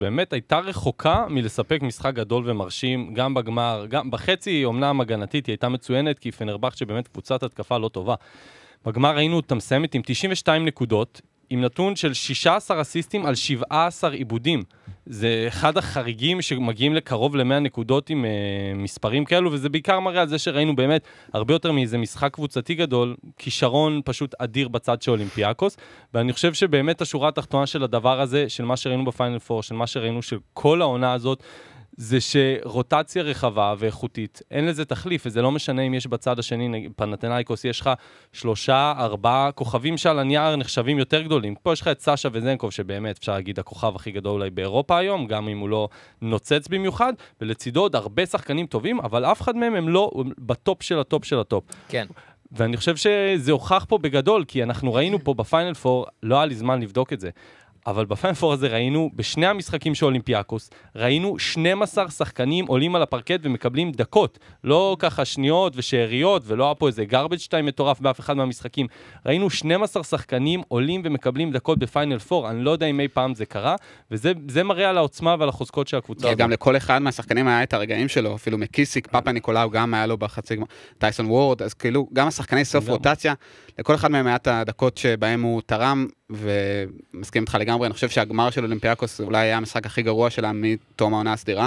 באמת הייתה רחוקה מלספק משחק גדול ומרשים, גם בגמר, גם בחצי, אומנם הגנתית, היא הייתה מצוינת, כי פנרבחצ'ה שבאמת קבוצת התקפה לא טובה. בגמר ראינו אותה מסיימת עם 92 נקודות, עם נתון של 16 אסיסטים על 17 עיבודים. זה אחד החריגים שמגיעים לקרוב ל-100 נקודות עם מספרים כאלו, וזה בעיקר מראה על זה שראינו באמת הרבה יותר מאיזה משחק קבוצתי גדול, כישרון פשוט אדיר בצד של אולימפיאקוס, ואני חושב שבאמת השורה התחתונה של הדבר הזה, של מה שראינו בפיינל פור, של מה שראינו של כל העונה הזאת, זה שרוטציה רחבה ואיכותית, אין לזה תחליף, וזה לא משנה אם יש בצד השני, פנתנאיקוס, יש לך 3-4 כוכבים שעל הנייר נחשבים יותר גדולים. פה יש לך את סאשה וזנקוב, שבאמת אפשר להגיד הכוכב הכי גדול אולי באירופה היום, גם אם הוא לא נוצץ במיוחד, ולצידו עוד הרבה שחקנים טובים, אבל אף אחד מהם הם לא בטופ של הטופ של הטופ. כן. ואני חושב שזה הוכח פה בגדול, כי אנחנו ראינו פה בפיינל פור, לא היה לי זמן לבדוק את זה, אבל בפיינל פור הזה ראינו, בשני המשחקים של אולימפיאקוס, ראינו 12 שחקנים עולים על הפרקט ומקבלים דקות. לא ככה שניות ושאריות, ולא היה פה איזה גרבג' טיים מטורף באף אחד מהמשחקים. ראינו 12 שחקנים עולים ומקבלים דקות בפיינל פור. אני לא יודע אם אי פעם זה קרה, וזה מראה על העוצמה ועל החוזקות של הקבוצה הזאת. גם לכל אחד מהשחקנים היה את הרגעים שלו, אפילו מקיסיק, פאפה ניקולאו גם היה לו בחצי גמר, טייסון וורד, אז כאילו גם השחקני סוף רוטציה, לכל אחד מהם היה את הדקות שבהם הוא תרם, ומסכים איתך לגמרי, אני חושב שהגמר של אולימפיאקוס אולי היה המשחק הכי גרוע שלה מתום העונה הסדירה,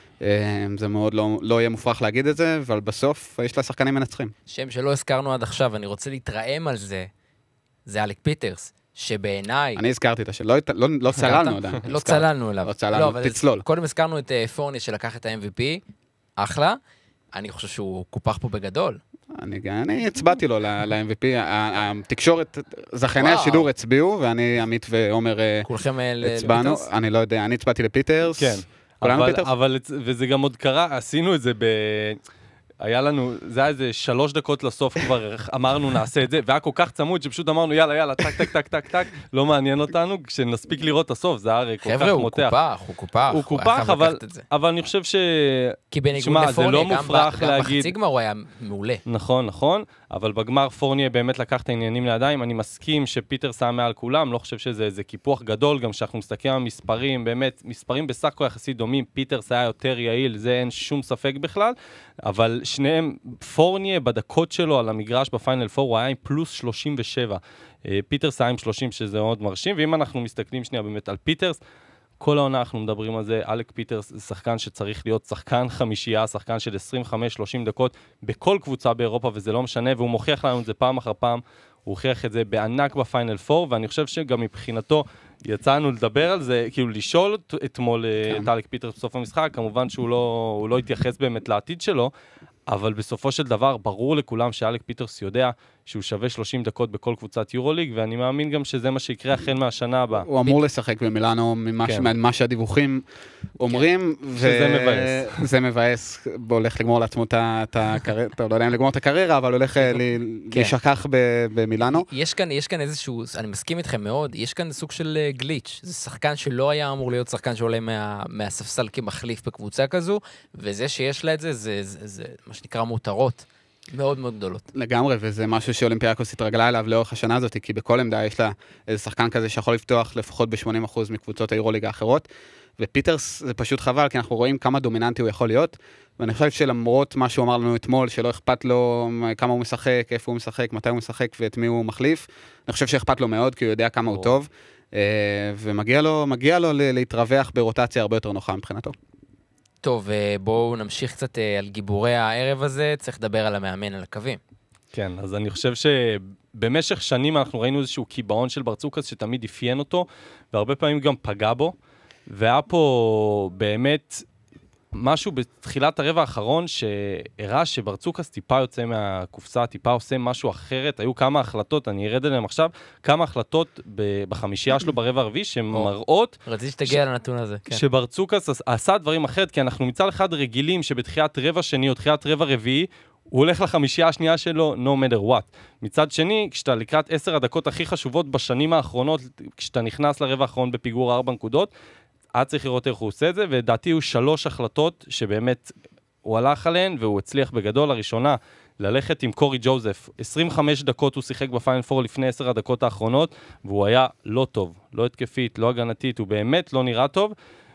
זה מאוד לא יהיה מופרך להגיד את זה, אבל בסוף יש לה שחקנים מנצחים. שם שלא הזכרנו עד עכשיו, אני רוצה להתרעם על זה, זה אלק פיטרס, שבעיניי... אני הזכרתי את השאלה, לא צללנו עדיין. לא צללנו אליו. לא צללנו, תצלול. קודם הזכרנו את פורני שלקח את ה-MVP, אחלה, אני חושב שהוא קופח פה בגדול. אני הצבעתי לו ל-MVP, התקשורת, זכייני השידור הצביעו, ואני, עמית ועומר הצבענו, אני לא יודע, אני הצבעתי לפיטרס. כן, וזה גם עוד קרה, עשינו את זה היה לנו, זה היה איזה 3 דקות לסוף כבר אמרנו נעשה את זה, והיה כל כך צמוד שפשוט אמרנו יאללה, טק, טק, טק, טק, טק, לא מעניין אותנו, כשנספיק לראות הסוף, זה היה כל כך מותח. חבר'ה, הוא קופח, אבל אני חושב כי בניגוד לפורניה, גם בחצי גמר הוא היה מעולה. נכון, אבל בגמר פורניה באמת לקח את העניינים לידיים, אני מסכים שפיטרס היה מעל כולם, לא חושב שזה איזה קיפוח גדול, גם שאנחנו מסתכלים על מספרים, באמת, מספרים בסך הכל יחסית דומים, פיטרס היה יותר יעיל, זה אין שום ספק בכלל, אבל שניהם, פורניה בדקות שלו על המגרש בפיינל פור, הוא היה עם פלוס 37. פיטרס היה עם 30, שזה מאוד מרשים, ואם אנחנו מסתכלים שנייה באמת על פיטרס, כל העונה אנחנו מדברים על זה, אלק פיטרס זה שחקן שצריך להיות שחקן חמישייה, שחקן של 25-30 דקות בכל קבוצה באירופה, וזה לא משנה, והוא מוכיח לנו את זה פעם אחר פעם, הוא הוכיח את זה בענק בפיינל פור, ואני חושב שגם מבחינתו יצאנו לדבר על זה, כאילו לשאול אתמול את אלק פיטרס בסוף המשחק, כמובן שהוא לא התייחס באמת לעתיד שלו, אבל בסופו של דבר ברור לכולם שאלק פיטרס יודע שהוא שווה 30 דקות בכל קבוצת יורוליג, ואני מאמין גם שזה מה שיקרה החל מהשנה הבאה. הוא אמור לשחק במילאנו ממה שהדיווחים אומרים, שזה מבאס. זה מבאס, הוא הולך לגמור לעצמו את הקריירה, לא יודע אם לגמור את הקריירה, אבל הולך להישכח במילאנו. יש כאן איזשהו, אני מסכים איתכם מאוד, יש כאן סוג של גליץ', זה שחקן שלא היה אמור להיות שחקן שעולה מהספסל כמחליף בקבוצה כזו, וזה שיש לה את זה, זה מה שנקרא מותרות. מאוד מאוד גדולות. לגמרי, וזה משהו שאולימפיאקוס התרגלה אליו לאורך השנה הזאת, כי בכל עמדה יש לה איזה שחקן כזה שיכול לפתוח לפחות ב-80% מקבוצות היורוליג האחרות, ופיטרס זה פשוט חבל, כי אנחנו רואים כמה דומיננטי הוא יכול להיות, ואני חושב שלמרות מה שהוא אמר לנו אתמול, שלא אכפת לו כמה הוא משחק, איפה הוא משחק, מתי הוא משחק ואת מי הוא מחליף, אני חושב שאכפת לו מאוד, כי הוא יודע כמה הוא טוב, ומגיע לו להתרווח ברוטציה הרבה יותר נוחה מבחינתו. טוב, בואו נמשיך קצת על גיבורי הערב הזה, צריך לדבר על המאמן על הקווים. כן, אז אני חושב שבמשך שנים אנחנו ראינו איזשהו קיבעון של ברצוקס שתמיד אפיין אותו, והרבה פעמים גם פגע בו, והיה פה באמת משהו בתחילת הרבע האחרון שהראה שברצוקס טיפה יוצא מהקופסה, טיפה עושה משהו אחרת, היו כמה החלטות, אני ארד עליהם עכשיו, כמה החלטות בחמישייה שלו ברבע הרביעי שמראות... רציתי שתגיע לנתון הזה. שברצוקס עשה דברים אחרת, כי אנחנו מצד אחד רגילים שבתחילת רבע שני או תחילת רבע רביעי, הוא הולך לחמישייה השנייה שלו, no matter what. מצד שני, כשאתה לקראת 10 הדקות הכי חשובות בשנים האחרונות, כשאתה נכנס לרבע האחרון בפיגור 4 נקודות, עד צריך לראות איך הוא עושה את זה, ודעתי הוא 3 החלטות שבאמת הוא הלך עליהן, והוא הצליח בגדול. הראשונה, ללכת עם קורי ג'וזף. 25 דקות הוא שיחק בפיינל פור לפני 10 הדקות האחרונות, והוא היה לא טוב, לא התקפית, לא הגנתית, הוא באמת לא נראה טוב,